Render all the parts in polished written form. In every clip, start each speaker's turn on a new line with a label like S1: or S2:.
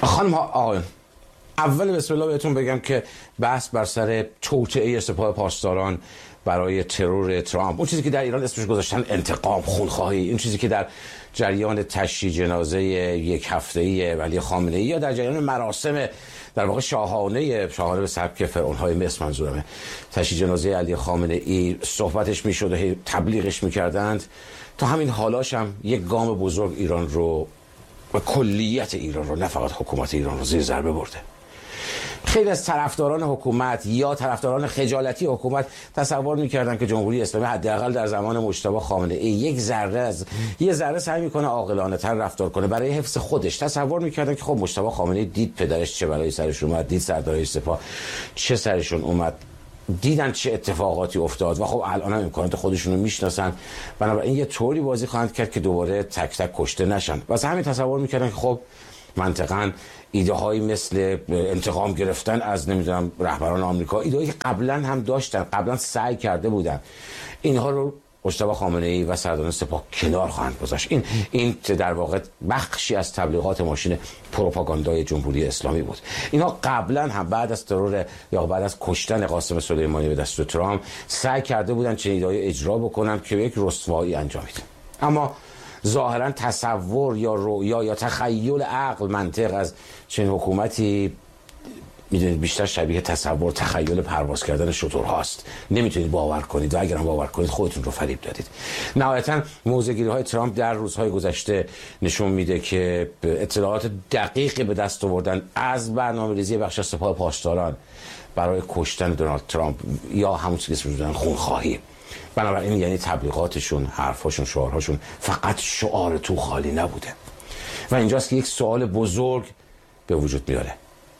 S1: خانم ها آقایون، اول بسم الله بهتون بگم که بحث بر سر توطئه سپاه پاسداران برای ترور ترامپ، اون چیزی که در ایران اسمش گذاشتن انتقام، خونخواهی، این چیزی که در جریان تشییع جنازه یک هفته‌ای ولی خامنه‌ای یا در جریان مراسم در واقع شاهانه به سبک فرعون‌های مصر منظورمه تشییع جنازه علی خامنه‌ای صحبتش میشد و تبلیغش میکردند، تا همین حالاش هم یک گام بزرگ ایران رو و کلیت ایران رو، نه فقط حکومت ایران رو، زیر ضربه برده. خیلی از طرفداران حکومت یا طرفداران خجالتی حکومت تصور میکردن که جمهوری اسلامی حداقل در زمان مجتبی خامنه‌ای یه ذره سعی میکنه عاقلانه تر رفتار کنه برای حفظ خودش. تصور میکردن که خب مجتبی خامنه‌ای دید پدرش چه بلایی سرش اومد، دید سردارای سپاه چه سرشون اومد، دیدن چه اتفاقاتی افتاد و خب الان هم امکانات خودشونو میشناسن، بنابراین یه طوری بازی خواهند کرد که دوباره تک تک کشته نشن. واسه همین تصور میکردن که خب منطقاً ایده هایی مثل انتقام گرفتن از نمیدونم رهبران آمریکا، ایده هایی که قبلا هم داشتن، قبلا سعی کرده بودن، اینها رو مجتبی خامنه‌ای و سرداران سپاه کنار خواهند گذاشت. این در واقع بخشی از تبلیغات ماشین پروپاگاندای جمهوری اسلامی بود. اینها قبلا هم بعد از ترور یا بعد از کشتن قاسم سلیمانی به دست ترامپ سعی کرده بودن چه ایده‌ای اجرا بکنن که یک رسوایی انجامید. اما ظاهرا تصور یا رؤیا یا تخیل عقل منطق از چنین حکومتی میدونید بیشتر شبیه تصور تخیل پرواز کردن شترهاست. نمیتونید باور کنید و اگر هم باور کنید خودتون رو فریب دادید. نهایتا موضع‌گیری های ترامپ در روزهای گذشته نشون میده که اطلاعات دقیقی به دست آوردن از برنامه‌ریزی بخش از سپاه پاسداران برای کشتن دونالد ترامپ یا همون چیزی که می‌دونن خونخواهی. بنابراین یعنی تبلیغاتشون، حرفاشون، شعارهاشون فقط شعار تو خالی نبوده. و اینجاست که یک سوال بزرگ به وجود میاره.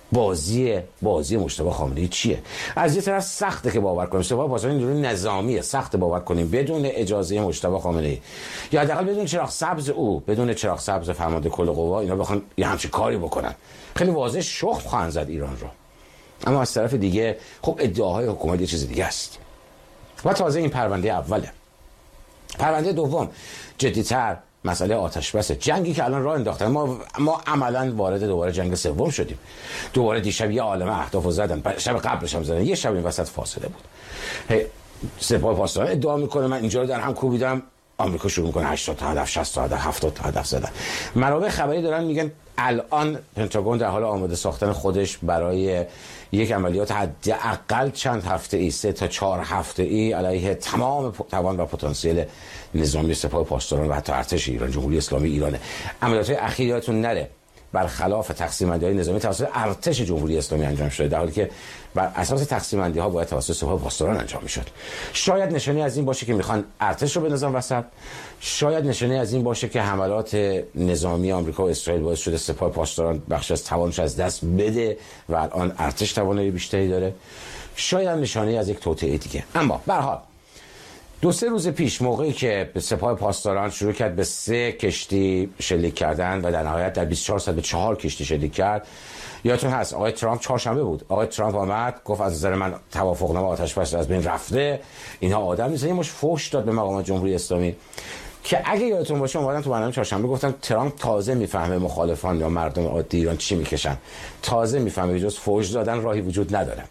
S1: بازی مجتبی خامنه‌ای چیه؟ از یه طرف سخته که باور کنیم سپاه پاسداران نیروی نظامیه، سخته باور کنیم بدون اجازه مجتبی خامنه‌ای یا حداقل بدون چراغ سبز او، بدون چراغ سبز فرمانده کل قوا اینا بخوان یه همچین کاری بکنن. خیلی واضح شخم خواهند زد ایران رو. اما از طرف دیگه خب ادعاهای حکومت یه چیز دیگه است. و تازه این پرونده اوله. پرونده دوم جدی‌تر مسئله آتش بس، جنگی که الان راه انداختن. ما عملاً وارد دوباره جنگ سوم شدیم. دوباره دیشب یه عالمه اهدافو زدن، شب قبلش هم زدن، یه شب این وسط فاصله بود. سپاه پاسداران ادعا میکنه من اینجا رو در هم کوبیدم، آمریکا شروع میکنه 80 تا هدف، 60 تا هدف، 70 تا هدف زدن. منابع خبری دارن میگن الان پنتاگون در حال آماده ساختن خودش برای یک عملیات حداقل چند هفته ای، 3 تا 4 هفته ای علیه تمام توان و پتانسیل نظامی سپاه پاسداران و حتی ارتش ایران، جمهوری اسلامی ایرانه. عملیات اخیر یادتون نره برخلاف تقسیم بندی‌های نظامی توسط ارتش جمهوری اسلامی انجام شده، در حالی که بر اساس تقسیم بندی‌ها باید توسط سپاه پاسداران انجام میشد. شاید نشانی از این باشه که میخوان ارتش رو بندازن وسط، شاید نشانی از این باشه که حملات نظامی آمریکا و اسرائیل باعث شده سپاه پاسداران بخش از توانش از دست بده و الان ارتش توانایی بیشتری داره، شاید هم نشانی از یک توطئه دیگه. اما به هر حال 2-3 روز پیش موقعی که به سپاه پاسداران شروع کرد به 3 کشتی شلیک کردن و در نهایت در 24 ساعت به 4 کشتی شلیک کرد، یادتون هست آقای ترامپ چهارشنبه بود، آقای ترامپ آمد گفت از نظر من توافقنامه آتش بس از بین رفته، اینها آدم نیستن. یه مش فحش داد به مقامات جمهوری اسلامی که اگه یادتون باشه اومدن تو برنامه چهارشنبه گفتن ترامپ تازه میفهمه مخالفان یا مردم عادی ایران چی میکشن، تازه میفهمه جز فحش دادن راهی وجود نداره.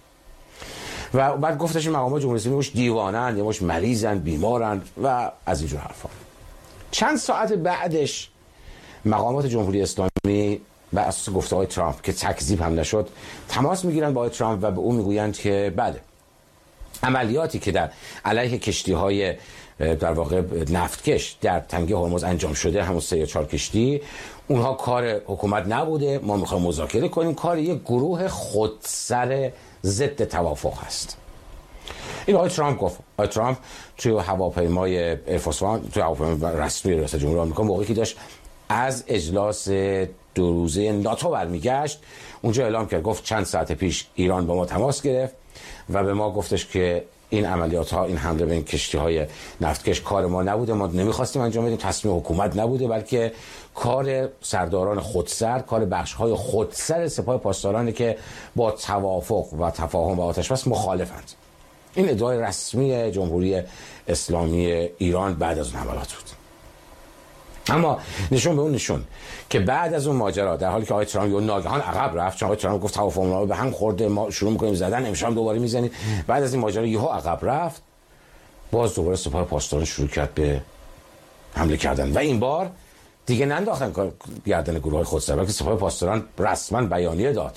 S1: و بعد گفتش مقامات جمهوری اسلامی مش دیوانن یا مش مریضن، بیمارن و از اینجور حرفا. چند ساعت بعدش مقامات جمهوری اسلامی بر اساس گفته‌های ترامپ که تکذیب هم نشد تماس میگیرن با ترامپ و به او میگویند که بله عملیاتی که در علیه کشتی‌های در واقع نفتکش در تنگه هرمز انجام شده، همون 3 یا 4 کشتی، اونها کار حکومت نبوده، ما میخوایم مذاکره کنیم، کار یک گروه خودسر ضد توافق هست. این آقای ترامپ گفت. آقای ترامپ توی هواپیمای ایرفورس وان، توی هواپیمای رسمی ریاست جمهوری آمریکا، موقعی که داشت از اجلاس 2 روزه ناتو برمیگشت، اونجا اعلام کرد، گفت چند ساعت پیش ایران با ما تماس گرفت و به ما گفتش که این عملیات ها، این حمله به این کشتی های نفتکش کار ما نبوده، ما نمیخواستیم انجام بدیم، تصمیم حکومت نبوده، بلکه کار سرداران خودسر، کار بخش های خودسر سپاه پاسدارانی که با توافق و تفاهم و آتش بس مخالفند. این ادعای رسمی جمهوری اسلامی ایران بعد از اون حملات بود. اما نشون به اون نشون که بعد از اون ماجرا، در حالی که آقای ترامپ یه ناگهان عقب رفت، چون آقای ترامپ گفت توافقنامه به هم خورده، ما شروع می‌کنیم زدن، امشب دوباره میزنید، بعد از این ماجرا یهو عقب رفت، باز دوباره سپاه پاسداران شروع کرد به حمله کردن و این بار دیگه ننداختن گردن گروه‌های خودسر، بلکه سپاه پاسداران رسما بیانیه داد.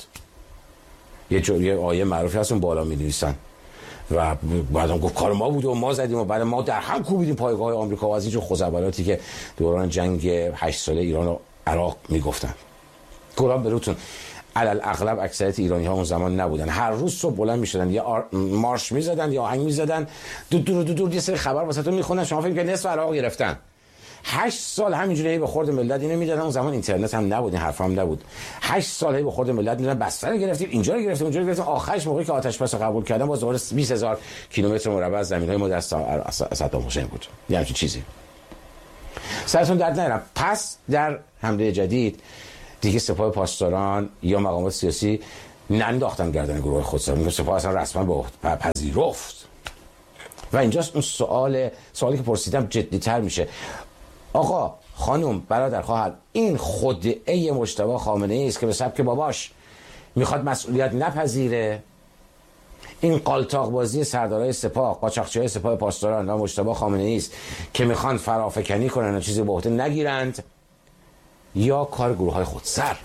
S1: یه آیه معروفی هست اون بالا می‌نویسن و بعدم گفت کار ما بوده و ما زدیم و بعد ما در هم کوبیدیم پایگاه آمریکا و از اینجور خزعبلاتی که دوران جنگ 8 ساله ایران و عراق میگفتن. قرآن بروتون علل اغلب اکثریت ایرانی ها اون زمان نبودن، هر روز صبح بلند میشدن یا مارش میزدن یا آهنگ میزدن، دور یه سری خبر واسهتون میخوندن، شما فکر کنید نصف عراق گرفتن. 8 سال همینجوری به خورد ملت اینو میدادن. اون زمان اینترنت هم نبود، این حرفا هم نبود. 8 سال به خورد ملت میدادن، بستر گرفتیم، اینجا رو گرفتیم، اونجا رو گرفتیم. آخرش موقعی که آتش بس قبول کردن باز دوباره 20000 کیلومتر مربع از زمین‌های ما دست صدام حسین بود. یه همچین چیزی. سرتون درد نرم. پس در حمله جدید دیگه سپاه پاسداران یا مقامات سیاسی ننداختن گردن گروه خودسر، میگم سپاه اصلا رسما به پذیرفت. و اینجاست اون سوالی که پرسیدم جدی‌تر میشه. آقا، خانم، برادر، خواهر، این خدعه مجتبی خامنه‌ای است که به سبک باباش میخواد مسئولیت نپذیره. این قالتاق بازی سردارای سپاه، قاچاقچی‌های سپاه پاسداران و مجتبی خامنه‌ای است که میخوان فرافکنی کنن و چیزی به عهده نگیرند، یا کار گروه‌های خودسر.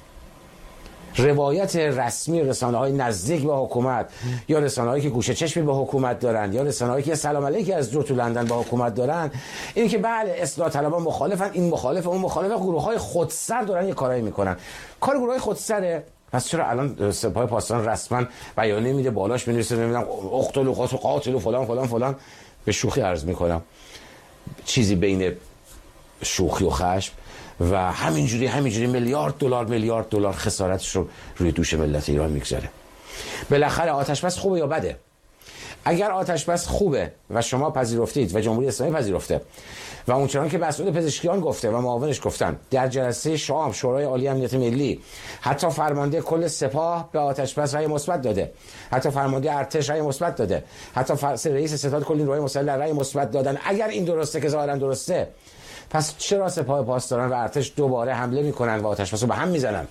S1: روایت رسمی رسانه‌های نزدیک به حکومت یا رسانه‌هایی که گوشه چشمی به حکومت دارن یا رسانه‌هایی که سلام علیکی از جو تو لندن با حکومت دارن، اینه که بله اصلاح طلبان مخالفن، این مخالف، اون مخالف، گروه‌های خودسر دارن یه کارایی میکنن. کار گروه‌های خودسره. پس چرا الان سپاه پاسداران رسما بیانیه میده، بالاش می‌نویسه نمیدونم اقتلوا قاتلوا فلان فلان فلان؟ به شوخی عرض میکنم، چیزی بین شوخی و خشم و همینجوری میلیارد دلار خسارتش رو روی دوش ملت ایران میگذاره. بالاخره آتش بس خوبه یا بده؟ اگر آتش بس خوبه و شما پذیرفتید و جمهوری اسلامی پذیرفته و اونچنان که مسئول پزشکیان گفته و معاونش گفتن در جلسه شام شورای عالی امنیت ملی، حتی فرمانده کل سپاه به آتش بس رأی مثبت داده، حتی فرمانده ارتش رأی مثبت داده، حتی رئیس ستاد کل نیروهای مسلح رأی مثبت دادن. اگر این درسته که ظاهرا درسته، پس چرا سپاه پاسداران و ارتش دوباره حمله میکنن و آتش بس رو به هم میزنن؟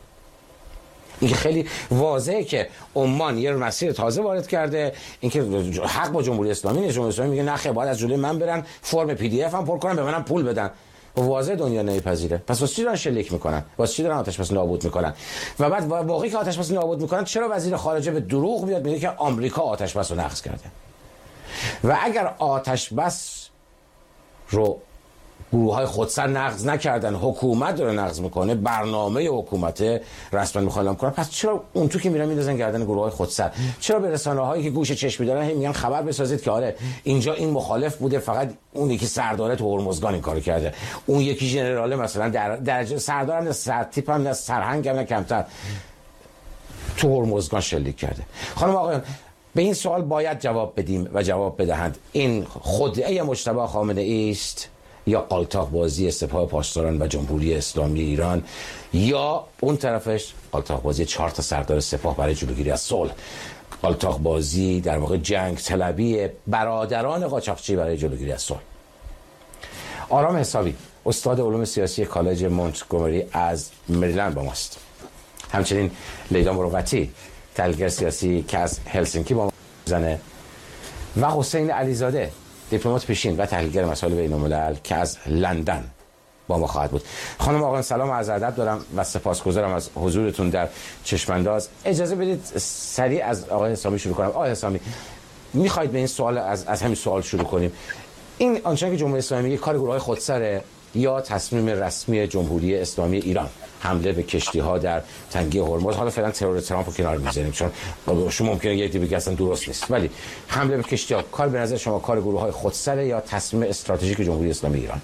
S1: این خیلی واضحه که عمان یه مسیر تازه وارد کرده، اینکه حق با جمهوری اسلامی نیست. جمهوری اسلامی میگه نه خیر، باید از جلوی من برن، فرم پی دی اف هم پر کنن، به منم پول بدن. واضح دنیا نمیپذیره. پس واسه چی دارن شلیک میکنن؟ واسه چی دارن آتش بس نابود میکنن؟ و بعد واقعی که آتش بس نابود میکنن، چرا وزیر خارجه به دروغ میاد میگه که آمریکا آتش بس رو نقض کرده؟ و اگر آتش بس رو گروه‌های خودسر نقض نکردن، حکومت داره نقض میکنه، برنامه حکومت رسما میخواد اعلام کنه، پس چرا اون تو که میرن میندازن گردن گروه‌های خودسر؟ چرا به رسانه‌هایی که گوش چشمی دارن میگن خبر بسازید که آره اینجا این مخالف بوده، فقط اون یکی سردار تو هرمزگان این کارو کرده، اون یکی ژنرال مثلا درجه سردارم سرتیپ هم سرهنگ هم کمتر تو هرمزگان شلیک کرده. خانم آقایان، به این سوال باید جواب بدیم و جواب بدهند. این خدعه مجتبی خامنه‌ای است یا قالتاق بازی سپاه پاسداران و جمهوری اسلامی ایران، یا اون طرفش قالتاق بازی 4 تا سردار سپاه برای جلوگیری از صلح، قالتاق بازی در واقع جنگ طلبی برادران قاچاقچی برای جلوگیری از صلح. آرام حسابی، استاد علوم سیاسی کالج مونتگومری از مریلند با ماست. همچنین لیلا مروتی، تحلیلگر سیاسی که از هلسینکی با ما زنه، و حسین علیزاده، دیپلمات پیشین و تحلیلگر مسائل بین‌الملل که از لندن با ما خواهد بود. خانم آقایان، سلام و عرض ادب دارم و سپاسگزارم از حضورتون در چشمانداز. اجازه بدید سریع از آقای حسامی شروع کنم. آقای حسامی، میخواید به این سوال از همین سوال شروع کنیم؟ این آنچه که جمهوری اسلامی میگه کار گروه‌های خودسره یا تصمیم رسمی جمهوری اسلامی ایران؟ حمله به کشتی‌ها در تنگه هرمز، حالا فعلا ترور ترامپ رو کنار می‌ذاریم چون شما ممکنه یه دیگه اصلا درست نیست، ولی حمله به کشتی‌ها کار به نظر شما کار گروه‌های خودسره یا تصمیم استراتژیک جمهوری اسلامی ایران؟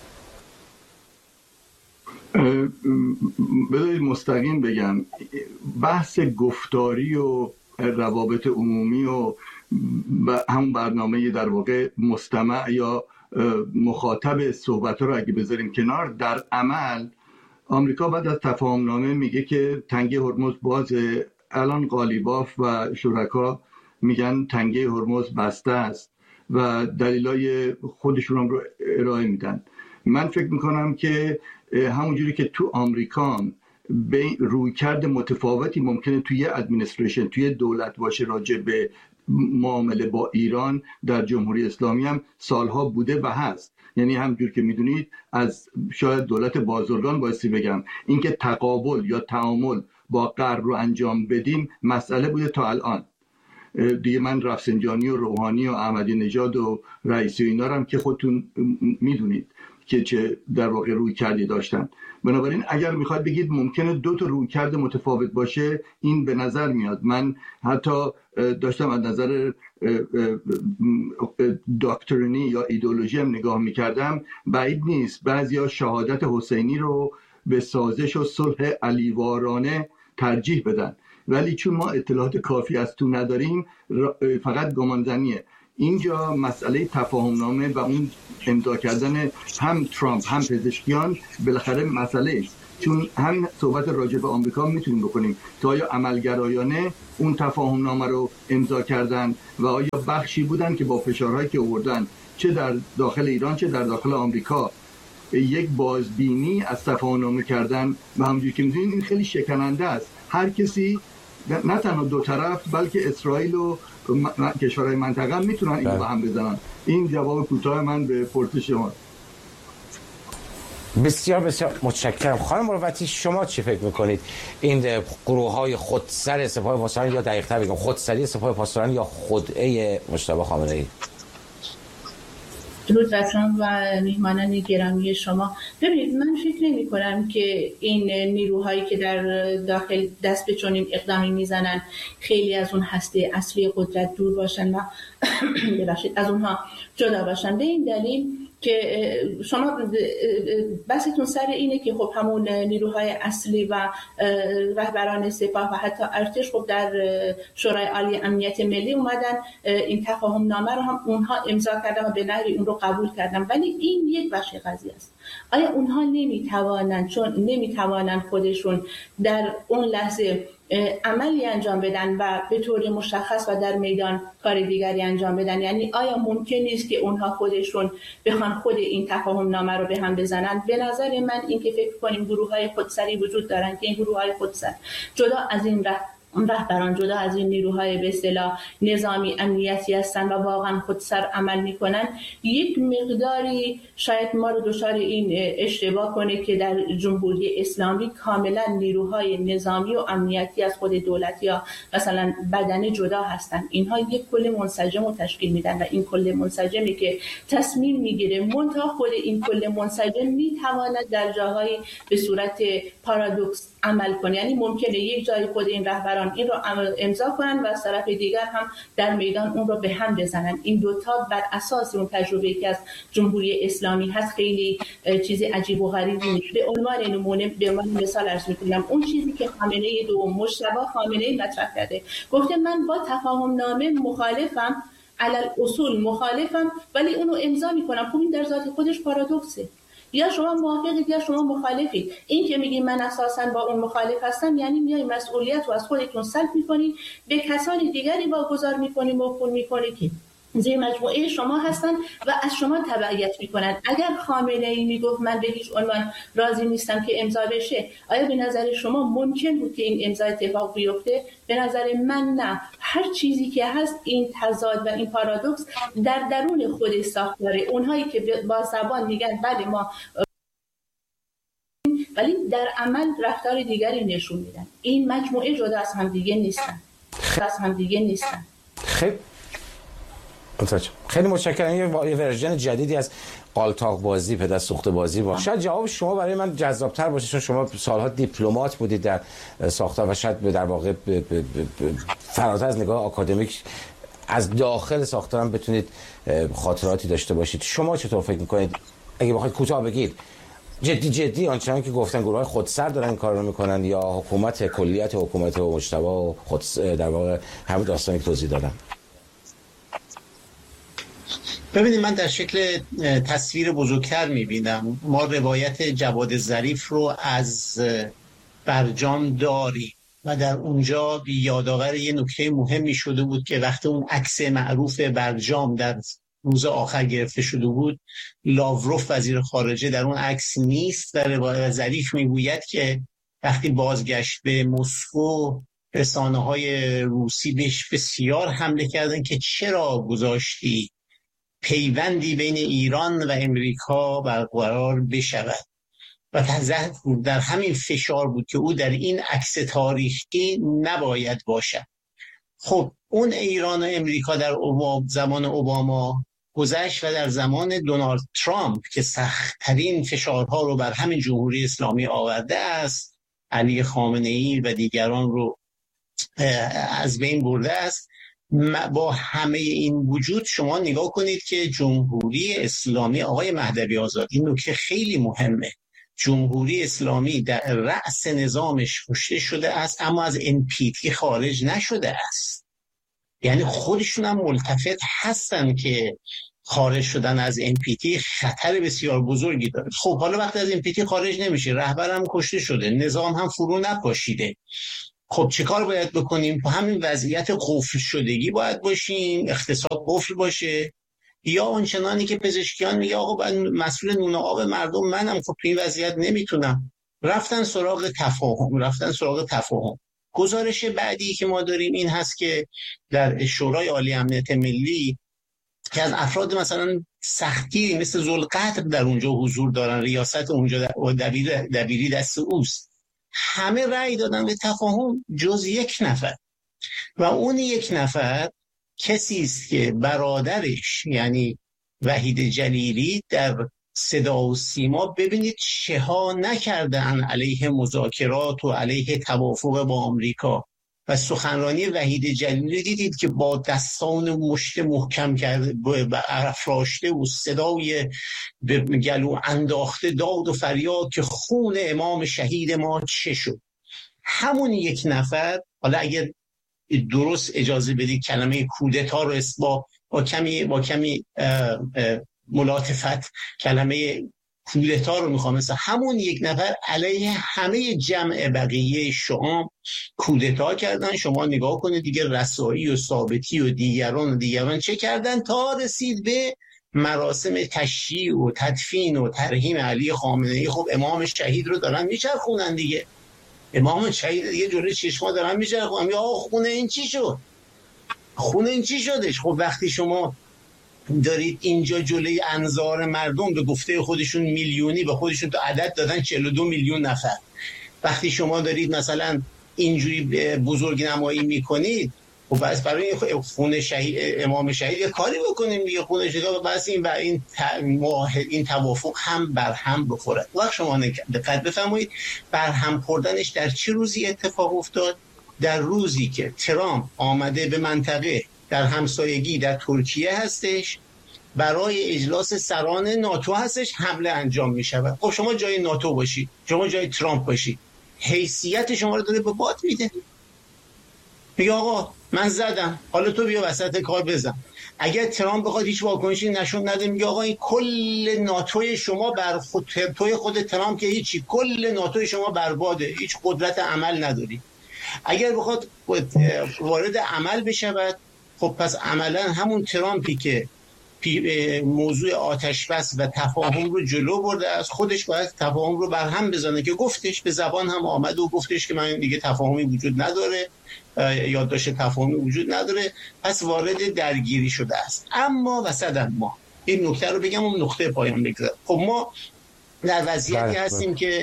S2: بذارید مستقیم بگم، بحث گفتاری و روابط عمومی و همون برنامه در واقع مستمع یا مخاطب صحبت‌ها رو اگه بذاریم کنار، در عمل آمریکا بعد از تفاهمنامه میگه که تنگه هرمز بازه. الان قالیباف و شرکا میگن تنگه هرمز بسته است و دلایل خودشون رو ارائه میدن. من فکر میکنم که همونجوری که تو آمریکا به رویکرد متفاوتی ممکنه توی ادمنستریشن، توی دولت باشه راجع به معامله با ایران، در جمهوری اسلامی هم سالها بوده و هست. یعنی همجور که میدونید از شاید دولت بازرگان بایستی بگم اینکه تقابل یا تعامل با غرب رو انجام بدیم مسئله بوده تا الان. دیگه من رفسنجانی و روحانی و احمدی نژاد و رئیسی و اینا رو هم که خودتون میدونید که چه در واقع روی کردی داشتن. بنابراین اگر میخواد بگید ممکنه دو تا روی کرد متفاوت باشه، این به نظر میاد. من حتی داشتم از نظر داکترینی یا ایدئولوژی هم نگاه میکردم، بعید نیست بعضیا شهادت حسینی رو به سازش و صلح علیوارانه ترجیح بدن، ولی چون ما اطلاعات کافی از تو نداریم فقط گمانزنیه. اینجا مسئله تفاهمنامه و اون امضا کردن هم ترامپ هم پزشکیان بالاخره مسئله است، چون هم صحبت راجع به آمریکا میتونیم بکنیم که آیا عملگرایانه اون تفاهمنامه رو امضا کردن و آیا بخشی بودن که با فشارهایی که آوردن چه در داخل ایران چه در داخل آمریکا یک بازبینی از تفاهمنامه کردن. و همونجوری که میدونید این خیلی شکننده است. هر کسی نه تنها دو طرف بلکه اسرائیل و کشورهای منطقه هم میتونن اینو به هم بزنن. این جواب کوتاه من به پرسش شما.
S1: بسیار بسیار متشکرم. خانم مروتی شما چی فکر میکنید این گروه‌های خودسر سپاه پاسداران، یا دقیق‌تر بگم خودسری سپاه پاسداران یا خدعه مجتبی خامنه‌ای؟
S3: درود بر شما و میهمانان گرامی شما. ببینید من فکر نمی کنم که این نیروهایی که در داخل دست به چنین اقدامی میزنن خیلی از اون هسته اصلی قدرت دور باشن و ببخشید از اونها جدا باشن، به این دلیل که شما بحثتون سر اینه که خب همون نیروهای اصلی و رهبران سپاه و حتی ارتش خب در شورای عالی امنیت ملی اومدن این تفاهم نامه رو هم اونها امضا کردن و به نحوی اون رو قبول کردن، ولی این یک بخش قضیه است. آیا اونها نمیتوانند خودشون در اون لحظه عملی انجام بدن و به طور مشخص و در میدان کار دیگری انجام بدن؟ یعنی آیا ممکن نیست که اونها خودشون بخوان خود این تفاهم نامه رو به هم بزنن؟ به نظر من این که فکر کنیم گروه‌های خودسری وجود دارن که این گروه‌های خودسر جدا از این رهبران، جدا از این نیروهای به اصطلاح نظامی امنیتی هستن و واقعا خودسر عمل میکنن، یک مقداری شاید ما رو دچار این اشتباه کنه که در جمهوری اسلامی کاملا نیروهای نظامی و امنیتی از خود دولت یا مثلا بدنه جدا هستن. اینها یک کل منسجم رو تشکیل میدن و این کل منسجمی که تصمیم میگیره، منتها خود این کل منسجم میتواند در جاهای به صورت پارادوکس عمل کنه. یعنی ممکنه یک جای خود این رهبران این رو امضا کنن و از طرف دیگر هم در میدان اون رو به هم بزنن. این دوتا بر اساس اون تجربه‌ای که از جمهوری اسلامی هست خیلی چیز عجیب و غریبی نیست. به عنوان نمونه، به عنوان مثال عرض می‌کنم اون چیزی که خامنه‌ای مجتبی خامنه‌ای مطرح کرده، گفته من با تفاهم نامه مخالفم، علل اصول مخالفم، ولی اونو امضا می‌کنم. خب این در ذات خودش پارادوکسه. یا شما موافقید یا شما مخالفید. این که میگی من اساساً با اون مخالف هستم یعنی میای مسئولیت رو از خودتون سلب میکنید، به کسانی دیگری واگذار میکنید، موکول میکنید که زیر مجموعه شما هستن و از شما تبعیت میکنن. اگر خامنه‌ای میگفت من به هیچ عنوان راضی نیستم که امضا بشه، آیا به نظر شما ممکن بود که این امضا اتفاق بیفته؟ به نظر من نه. هر چیزی که هست این تضاد و این پارادوکس در درون خود ساختاره. اونهایی که با زبان میگن بله ما، ولی در عمل رفتار دیگری نشون میدن. این مجموعه جدا از هم دیگه نیستن.
S1: خیلی متشکرم. یه ورژن جدیدی از قالتاق بازی، پدر سوخته بازی باشه. شاید جواب شما برای من جذاب‌تر باشه چون شما سالها دیپلمات بودید در ساختار و شاید در واقع فراتر از نگاه آکادمیک از داخل ساختار هم بتونید خاطراتی داشته باشید. شما چطور فکر می‌کنید اگه بخواید کوتاه بگید جدی آنچنان که گفتن گروه‌های خودسر دارن این کار رو میکنن یا حکومت کلیت حکومت و مجتبی و در واقع همین داستانی که توضیح دادم؟
S4: ببینید من در شکل تصویر بزرگتر میبینم. ما روایت جواد ظریف رو از برجام داریم و در اونجا یادآور یه نکته مهمی شده بود که وقتی اون عکس معروف برجام در روز آخر گرفته شده بود، لاوروف وزیر خارجه در اون عکس نیست و ظریف میگوید که وقتی بازگشت به مسکو رسانه‌های روسی بهش بسیار حمله کردن که چرا گذاشتی پیوندی بین ایران و امریکا برقرار بشود و در همین فشار بود که او در این عکس تاریخی نباید باشد. خب اون ایران و امریکا در زمان اوباما گذشت و در زمان دونالد ترامپ که سخت‌ترین فشارها رو بر همین جمهوری اسلامی آورده است، علی خامنه‌ای و دیگران رو از بین برده است. با همه این وجود شما نگاه کنید که جمهوری اسلامی، آقای مهدوی آزاد، این نکته خیلی مهمه، جمهوری اسلامی در رأس نظامش کشته شده است اما از NPT خارج نشده است. یعنی خودشون هم ملتفت هستن که خارج شدن از NPT خطر بسیار بزرگی داره. خب حالا وقتی از NPT خارج نمیشه، رهبرم کشته شده، نظام هم فرو نپاشیده، خب چه کار باید بکنیم؟ با همین وضعیت قفل شدگی باید باشیم، اقتصاد قفل باشه، یا آنچنانی که پزشکیان میگه آقا مسئول نون آب مردم منم، خب تو این وضعیت نمیتونم، رفتن سراغ تفاهم. گزارش بعدی که ما داریم این هست که در شورای عالی امنیت ملی که از افراد مثلا سختگیری مثل ذوالقطر در اونجا حضور دارن، ریاست اونجا دبیری دست اوست، همه رأی دادن به تفاهم جز یک نفر و اون یک نفر کسی است که برادرش یعنی وحید جلیلی در صدا و سیما ببینید چه ها نکردن علیه مذاکرات و علیه توافق با آمریکا و سخنرانی وحید جلیلی دیدید که با دستان مشت محکم کرده افراشته و صدای به گلو انداخته داد و فریاد که خون امام شهید ما چه شد. همون یک نفر، حالا اگر درست اجازه بدید کلمه کودتا رو با کمی ملاطفت کلمه کودتا رو میخوام، مثلا همون یک نفر علیه همه جمع بقیه شام کودتا کردن. شما نگاه کنید دیگه رسایی و ثابتی و دیگران چه کردن تا رسید به مراسم تشییع و تدفین و ترحیم علی خامنه‌ای. خب امام شهید رو دارن میچرخونن دیگه، امام شهید دیگه جلوی چشما دارن میچرخونن، یا خونه این چی شد، خونه این چی شدش. خب وقتی شما دارید اینجا جلوی انظار مردم، به گفته خودشون میلیونی، به خودشون تو عدد دادن 42 میلیون نفر، وقتی شما دارید مثلا اینجوری بزرگ نمایی میکنید، و بس برای خون شهید امام شهید یه کاری بکنیم دیگه، خون شهید و بس این توافق هم بر هم بخوره. وقت شما دقت بفرمایید بر هم خوردنش در چه روزی اتفاق افتاد؟ در روزی که ترامپ آمده به منطقه در همسایگی در ترکیه هستش، برای اجلاس سران ناتو هستش، حمله انجام می شود. خب شما جای ناتو باشید، شما جای ترامپ باشید، حیثیت شما رو داره به باد میده، میگه آقا من زدم، حالا تو بیا وسط کار بزن. اگر ترامپ بخواد هیچ واکنشی نشون نده، میگه آقا این کل ناتوی شما بر خود ترامپ که هیچی، کل ناتوی شما برباده، هیچ قدرت عمل نداری. اگر بخواد وارد عمل بشود، خب پس عملا همون ترامپی که موضوع آتش بس و تفاهم رو جلو برده از خودش باید تفاهم رو برهم بزنه، که گفتش به زبان هم آمد و گفتش که من دیگه تفاهمی وجود نداره، یادداشت تفاهمی وجود نداره، پس وارد درگیری شده است. اما وسطاً ما این نکته رو بگم و نقطه پایان بگذارم. خب ما در وضعیتی هستیم که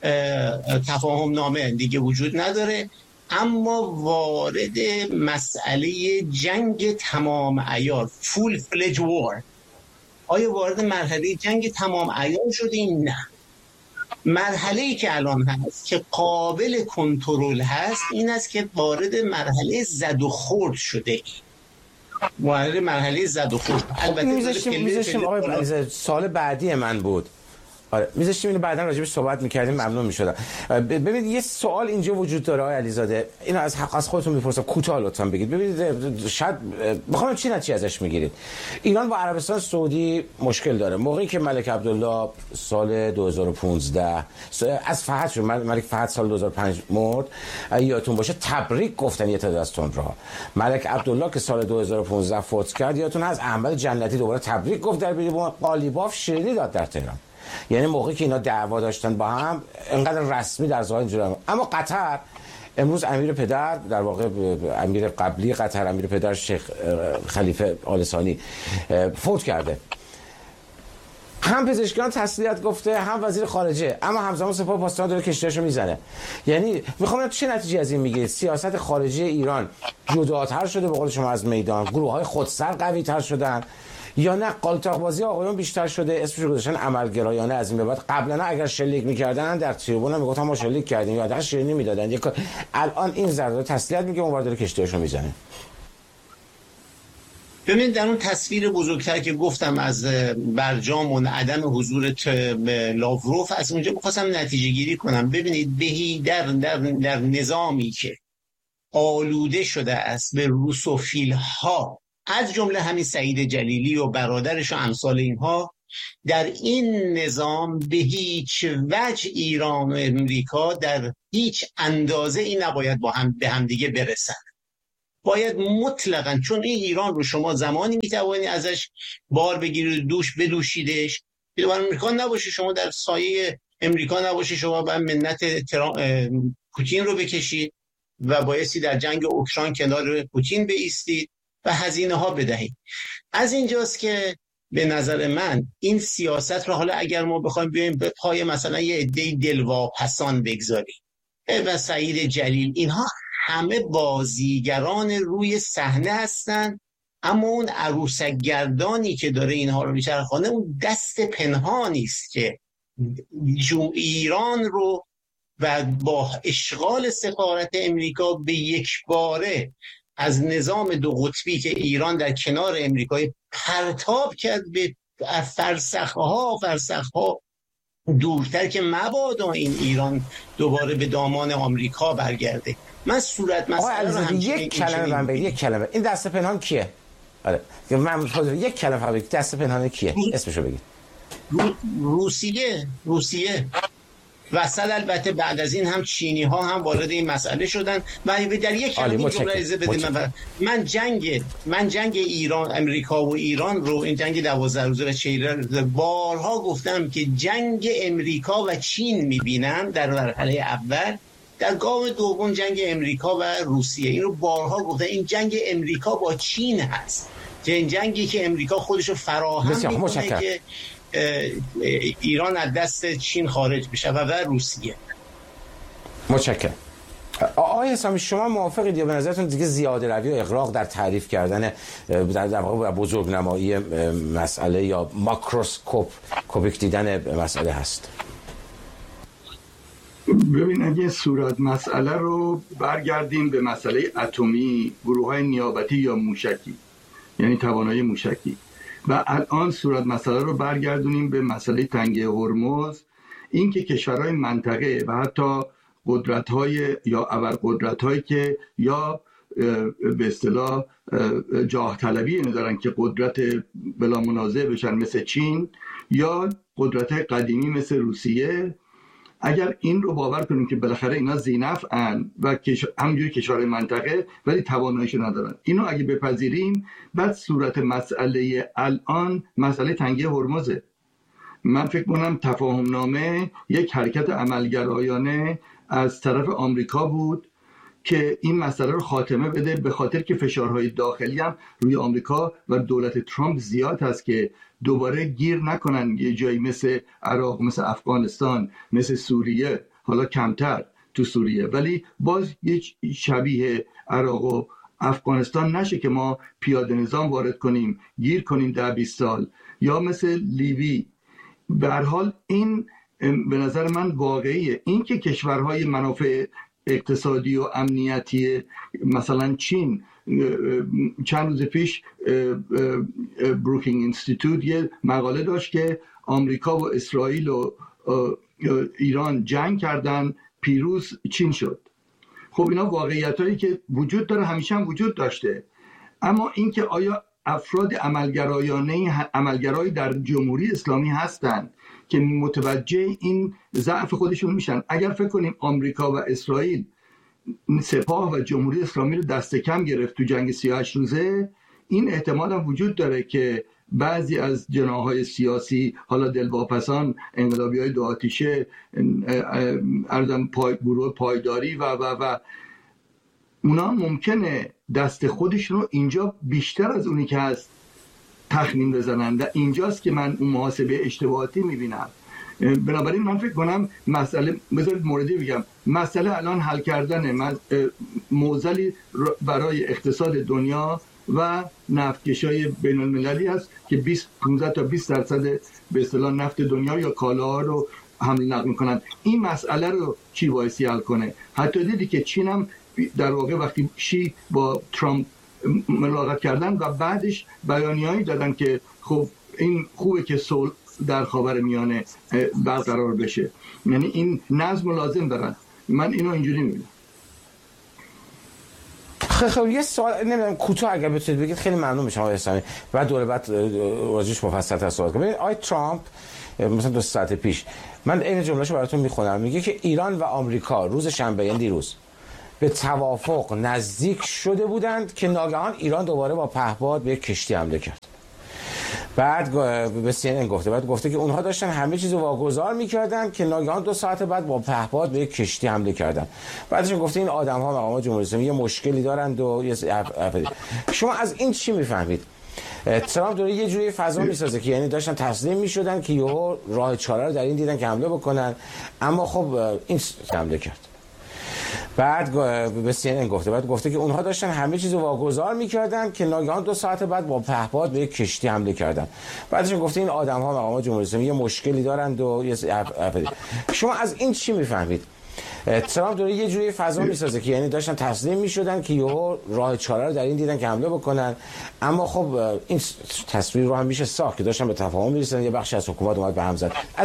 S4: تفاهم نامه دیگه وجود نداره، اما وارد مسئله جنگ تمام عیار فول فلج وار. آیا وارد مرحله جنگ تمام عیار شدیم؟ نه. مرحله‌ای که الان هست که قابل کنترل هست این است که وارد مرحله زد و خورد شده. وارد مرحله زد و خورد.
S1: البته میذاشیم آقای سال بعدی من بود. آره میذاشتیم اینو بعداً راجعش صحبت می‌کردیم ممنون می‌شدم. ببینید یه سوال اینجا وجود داره آقای علیزاده، اینو از خودتون میپرسم کوتاه لطفاً بگید. ببینید شاید بخوام چی نتیجه ازش میگیرید. ایران با عربستان سعودی مشکل داره. موقعی که ملک عبدالله سال 2015 از فهد شد، ملک فهد سال 2005 مرد، یادتون باشه تبریک گفتن یه تعداد از تندروها. ملک عبدالله که سال 2015 فوت کرد یادتون از احمد جنتی دوباره تبریک گفت در قالیباف شیرینی داد در تهران. یعنی موقعی که اینا دعوا داشتن با هم انقدر رسمی در ظاهر اینجوری. اما قطر امروز امیر پدر، در واقع امیر قبلی قطر، امیر پدر شیخ خلیفه آل ثانی فوت کرده. هم پزشکان تسلیت گفته هم وزیر خارجه، اما همزمان سپاه پاسداران داره کشتیاشو میزنه. یعنی میخوام چه نتیجه از این میگیرید؟ سیاست خارجی ایران جداتر شده به قول شما از میدان، گروه‌های خودسر قوی‌تر شدن، یا نه قالتاق‌بازی آقایون بیشتر شده، اسمش گذاشتن عملگرایانه از این به بعد؟ قبلا اگر شلیک می‌کردن در تریبون میگفتن ما شلیک کردیم یا داش شیرینی میدادن. الان این زرد تسلیت میگه اون داره کشتیاشو میزنه.
S4: ببینید در اون تصویر بزرگتر که گفتم از برجام و عدم حضور لاوروف، از اونجا می‌خواستم نتیجه گیری کنم. ببینید بهی در نظامی که آلوده شده است به روسوفیل ها، از جمله همین سعید جلیلی و برادرش و امثال اینها، در این نظام به هیچ وجه ایران و امریکا در هیچ اندازه این نباید به هم دیگه برسن. باید مطلقاً، چون این ایران رو شما زمانی میتوانی ازش بار بگیرید دوش بدوشیدش، در امریکا نباشه، شما در سایه امریکا نباشه، شما باید منت پوتین رو بکشید و بایستی در جنگ اوکراین کنار پوتین بایستید و هزینه ها بدهید. از اینجاست که به نظر من این سیاست رو حالا اگر ما بخوایم بیایم به پای مثلا یه عده دلواپسان بگذاریم و سعید جلیل، اینها همه بازیگران روی صحنه هستن، اما اون عروسک گردانی که داره اینها رو میچرخانه اون دست پنهانی است که ایران رو و با اشغال سفارت امریکا به یک باره از نظام دو قطبی که ایران در کنار امریکای پرتاب کرد به فرسخها دورتر، که مبادا این ایران دوباره به دامان آمریکا برگرده. من صورت مسئله رو همچنین
S1: یک کلمه این دست پنهان کیه؟ آره من یک کلمه بگید، دست پنهان کیه؟ اسمشو بگید. روسیه وسط. البته بعد از این هم چینی ها هم وارد این مسئله شدن و در یک کلمه جمله اجازه بدید من جنگ ایران امریکا و ایران رو، این جنگ 12 روزه و 40 روزه، بارها گفتم که جنگ امریکا و چین میبینم در مرحله اول، در گام دوم جنگ امریکا و روسیه. این رو بارها گفتم، این جنگ امریکا با چین هست، جنگی که امریکا خودشو فراهم میکنه که ایران از دست چین خارج بشه و روسیه. متشکرم. آقای اسلامی شما موافقید یا به نظرتون دیگه زیاده روی و اغراق در تعریف کردن در واقع بزرگنمایی مسئله یا ماکروسکوپیک دیدن مسئله هست؟
S2: ببین اگه صورت مسئله رو برگردیم به مسئله اتمی، گروه‌های نیابتی یا موشکی، یعنی توانایی موشکی، و الان صورت مسئله رو برگردونیم به مسئله تنگه هرمز، این که کشورهای منطقه و حتی قدرت‌های یا ابرقدرت‌هایی که یا به اصطلاح جاه طلبی ندارن که قدرت بلا منازع بشن مثل چین یا قدرت‌های قدیمی مثل روسیه، اگر این رو باور کنیم که بالاخره اینا ذی‌نفعن و همونجوری کشورهای منطقه ولی تواناییشو ندارن، اینو اگه بپذیریم، بعد صورت مسئله الان مسئله تنگه هرمزه. من فکر کنم تفاهم نامه یک حرکت عملگرایانه از طرف آمریکا بود که این مسئله رو خاتمه بده، به خاطر که فشارهای داخلی هم روی آمریکا و دولت ترامپ زیاد هست که دوباره گیر نکنن یه جایی مثل عراق، مثل افغانستان، مثل سوریه، حالا کمتر تو سوریه، ولی باز یه شبیه عراق و افغانستان نشه که ما پیاده نظام وارد کنیم، گیر کنیم 10-20 سال، یا مثل لیبی. به هر حال این به نظر من واقعیه. این که کشورهای منافع اقتصادی و امنیتی مثلا چین. چند روز پیش بروکینگ اینستیتوت یه مقاله داشت که آمریکا و اسرائیل و ایران جنگ کردن، پیروز چین شد. خب اینا واقعیتایی که وجود داره، همیشه هم وجود داشته. اما اینکه آیا افراد عملگرایی در جمهوری اسلامی هستن که متوجه این ضعف خودشون میشن؟ اگر فکر کنیم آمریکا و اسرائیل سپاه و جمهوری اسلامی رو دست کم گرفت تو جنگ 38 روزه، این احتمال هم وجود داره که بعضی از جناح‌های سیاسی، حالا دلواپسان، انقلابی‌های دو آتیشه، گروه پایداری و اونا ممکنه دست خودشون رو اینجا بیشتر از اونی که هست تخمین بزنن و اینجاست که من اون محاسبه اشتباهاتی میبینم. بنابراین من فکر کنم مسئله، بذارید موردی بگم، مسئله الان حل کردن معضلی برای اقتصاد دنیا و نفتکشای بین المللی هست که 15 تا 20% به اصطلاح نفت دنیا یا کالاها رو حمل نقل میکنن. این مسئله رو چی بایستی حل کنه؟ حتی دیدی که چین هم در واقع وقتی شی با ترامپ ملاقات کردن و بعدش بیانیه‌ای دادن که خب این خوبه که صلح در خاورمیانه برقرار بشه، یعنی این نظم لازم دارن. من اینو اینجوری میبینم.
S1: خب یه سوال نمیدونم کوتاه اگر بتونید بگید خیلی ممنون میشم آقای اسلامی، بعد دوره بعد راجعش مفصل‌تر صحبت کنیم. آقای ترامپ مثلا 2 ساعت پیش، من این جمله‌شو براتون میخونم، میگه که ایران و آمریکا روز شنبه، یعنی دیروز، به توافق نزدیک شده بودند که ناگهان ایران دوباره با پهپاد به کشتی حمله کرد. بعد به CNN گفته که اونها داشتن همه چیزو واگذار میکردن که ناگهان 2 ساعت بعد با پهپاد به کشتی حمله کردن. بعدش گفته این آدم‌ها مقام جمهوری اسلامی یه مشکلی دارند و شما از این چی میفهمید؟ ترامپ داره یه جوری فضا میسازه که یعنی داشتن تسلیم میشدن که یهو راه چاره رو در این دیدن که حمله بکنن، اما خب این حمله کرد. بعد به CNN گفته که اونها داشتن همه چیزو واگذار میکردن که ناگهان 2 ساعت بعد با پهپاد به کشتی حمله کردن. بعدش گفته این آدم‌ها مقام جمهوری اسلامی یه مشکلی دارند و شما از این چی میفهمید؟ ترامپ داره یه جوری فضا میسازه که یعنی داشتن تسلیم میشدن که یهو راه چاره رو در این دیدن که حمله بکنن، اما خب این تصویر رو هم میشه ساخت که داشتن به تفاهم میرسن، یه بخشی از حکومت اومد به هم زد.